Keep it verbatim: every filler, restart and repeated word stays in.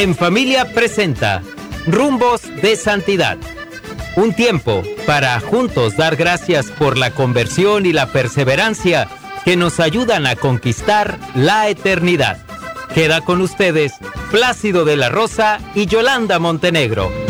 En Familia presenta Rumbos de Santidad. Un tiempo para juntos dar gracias por la conversión y la perseverancia que nos ayudan a conquistar la eternidad. Queda con ustedes Plácido de la Rosa y Yolanda Montenegro.